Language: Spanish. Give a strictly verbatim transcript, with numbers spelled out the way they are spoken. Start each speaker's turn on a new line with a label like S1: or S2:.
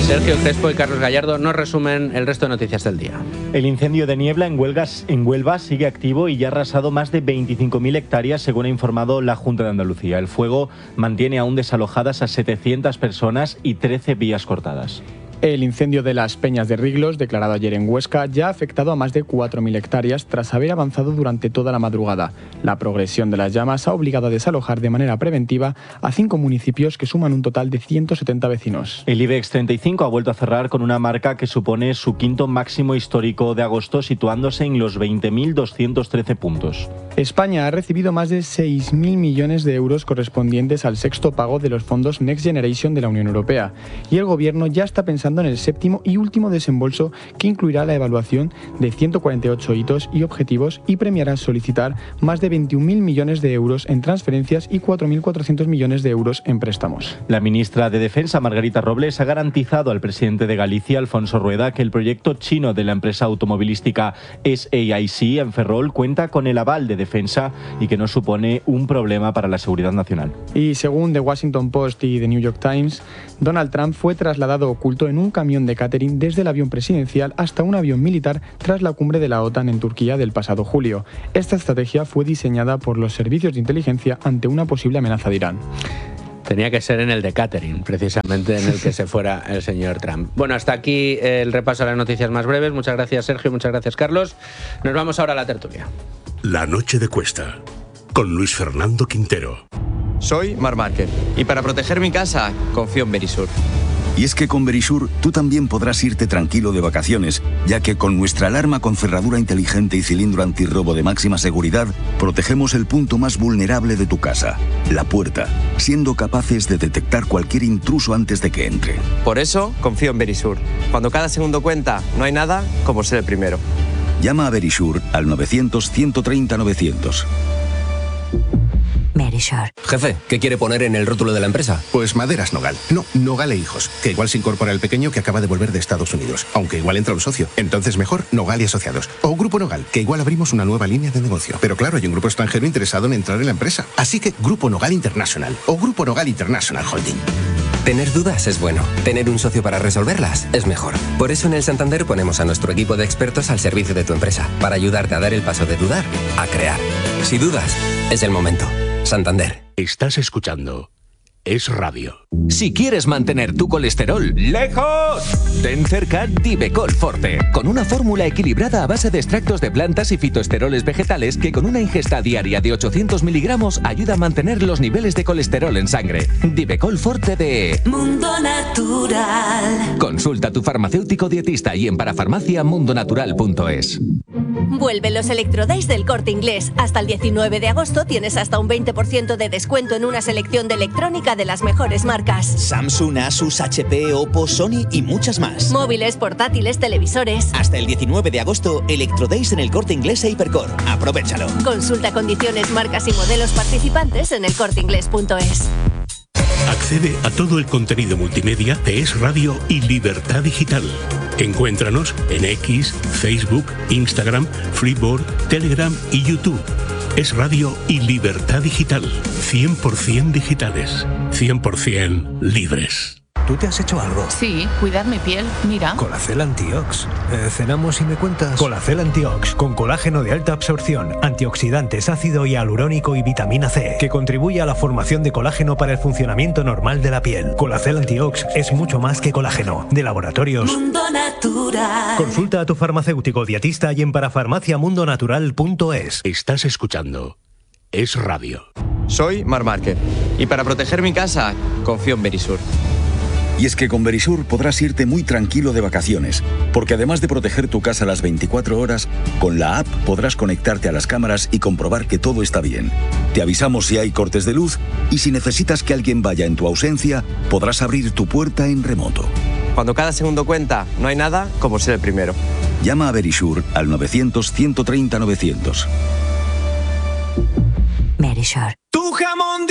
S1: Sergio Crespo y Carlos Gallardo nos resumen el resto de noticias del día.
S2: El incendio de niebla en, Huelgas, en Huelva sigue activo y ya ha arrasado más de veinticinco mil hectáreas, según ha informado la Junta de Andalucía. El fuego mantiene aún desalojadas a setecientas personas y trece vías cortadas.
S3: El incendio de las Peñas de Riglos, declarado ayer en Huesca, ya ha afectado a más de cuatro mil hectáreas tras haber avanzado durante toda la madrugada. La progresión de las llamas ha obligado a desalojar de manera preventiva a cinco municipios que suman un total de ciento setenta vecinos.
S2: El IBEX treinta y cinco ha vuelto a cerrar con una marca que supone su quinto máximo histórico de agosto, situándose en los veinte mil doscientos trece puntos.
S3: España ha recibido más de seis mil millones de euros correspondientes al sexto pago de los fondos Next Generation de la Unión Europea, y el Gobierno ya está pensando en el séptimo y último desembolso, que incluirá la evaluación de ciento cuarenta y ocho hitos y objetivos y premiará solicitar más de veintiún mil millones de euros en transferencias y cuatro mil cuatrocientos millones de euros en préstamos.
S2: La ministra de Defensa, Margarita Robles, ha garantizado al presidente de Galicia, Alfonso Rueda, que el proyecto chino de la empresa automovilística S A I C en Ferrol cuenta con el aval de defensa y que no supone un problema para la seguridad nacional.
S3: Y según The Washington Post y The New York Times, Donald Trump fue trasladado oculto en un camión de catering desde el avión presidencial hasta un avión militar tras la cumbre de la OTAN en Turquía del pasado julio. Esta estrategia fue diseñada por los servicios de inteligencia ante una posible amenaza de Irán.
S1: Tenía que ser en el de catering, precisamente en el que se fuera el señor Trump. Bueno, hasta aquí el repaso a las noticias más breves. Muchas gracias, Sergio, muchas gracias, Carlos. Nos vamos ahora a la tertulia.
S4: La noche de Cuesta, con Luis Fernando Quintero.
S5: Soy Marc Márquez y para proteger mi casa confío en Verisur.
S6: Y es que con Verisur tú también podrás irte tranquilo de vacaciones, ya que con nuestra alarma con cerradura inteligente y cilindro antirrobo de máxima seguridad, protegemos el punto más vulnerable de tu casa, la puerta, siendo capaces de detectar cualquier intruso antes de que entre.
S5: Por eso confío en Verisur. Cuando cada segundo cuenta, no hay nada como ser el primero.
S6: Llama a Verisur al novecientos, ciento treinta, novecientos.
S7: Verisur.
S8: Jefe, ¿qué quiere poner en el rótulo de la empresa?
S9: Pues Maderas Nogal. No, Nogal e Hijos, que igual se incorpora el pequeño que acaba de volver de Estados Unidos, aunque igual entra un socio. Entonces mejor Nogal y Asociados. O Grupo Nogal, que igual abrimos una nueva línea de negocio. Pero claro, hay un grupo extranjero interesado en entrar en la empresa. Así que Grupo Nogal International o Grupo Nogal International Holding.
S8: Tener dudas es bueno. Tener un socio para resolverlas es mejor. Por eso en el Santander ponemos a nuestro equipo de expertos al servicio de tu empresa, para ayudarte a dar el paso de dudar a crear. Si dudas, es el momento. Santander.
S4: Estás escuchando Es Radio.
S10: Si quieres mantener tu colesterol lejos, ten cerca Divecol Forte, con una fórmula equilibrada a base de extractos de plantas y fitoesteroles vegetales que con una ingesta diaria de ochocientos miligramos ayuda a mantener los niveles de colesterol en sangre. Divecol Forte de
S11: Mundo Natural.
S10: Consulta a tu farmacéutico dietista y en parafarmacia mundo natural punto es.
S11: Vuelven los Electrodays del Corte Inglés. Hasta el diecinueve de agosto tienes hasta un veinte por ciento de descuento en una selección de electrónica de las mejores marcas.
S12: Samsung, Asus, H P, Oppo, Sony y muchas más.
S11: Móviles, portátiles, televisores.
S12: Hasta el diecinueve de agosto, Electrodays en el Corte Inglés e Hipercor. Aprovechalo.
S11: Consulta condiciones, marcas y modelos participantes en el corte inglés punto es.
S4: Accede a todo el contenido multimedia de Es Radio y Libertad Digital. Encuéntranos en X, Facebook, Instagram, Freeboard, Telegram y YouTube. Es Radio y Libertad Digital. cien por ciento digitales. cien por ciento libres.
S13: ¿Tú te has hecho algo?
S14: Sí, cuidar mi piel, mira.
S13: Colacel Antiox. Eh, ¿Cenamos y me cuentas? Colacel Antiox, con colágeno de alta absorción, antioxidantes, ácido hialurónico y vitamina C, que contribuye a la formación de colágeno para el funcionamiento normal de la piel. Colacel Antiox es mucho más que colágeno. De laboratorios
S11: Mundo Natural.
S13: Consulta a tu farmacéutico dietista y en parafarmacia mundo natural punto es.
S4: Estás escuchando Es Radio.
S5: Soy Marc Márquez y para proteger mi casa confío en Verisur.
S6: Y es que con Verisur podrás irte muy tranquilo de vacaciones, porque además de proteger tu casa las veinticuatro horas, con la app podrás conectarte a las cámaras y comprobar que todo está bien. Te avisamos si hay cortes de luz y si necesitas que alguien vaya en tu ausencia, podrás abrir tu puerta en remoto.
S5: Cuando cada segundo cuenta, no hay nada como ser el primero.
S6: Llama a Verisur al novecientos, ciento treinta, novecientos.
S7: Verisur.
S10: Tu jamón